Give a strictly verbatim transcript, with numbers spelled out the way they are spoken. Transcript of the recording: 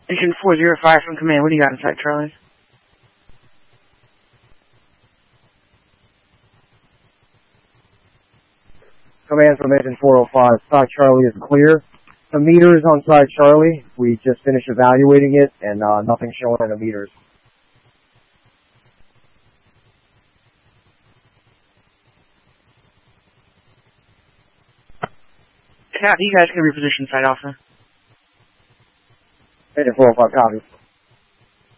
Agent four zero five from command. What do you got inside Charlie? Command from Agent four oh five. Side Charlie is clear. The meters on side Charlie, we just finished evaluating it, and uh, nothing showing on the meters. Copy. You guys can reposition side Alpha. Agent four oh five, copy.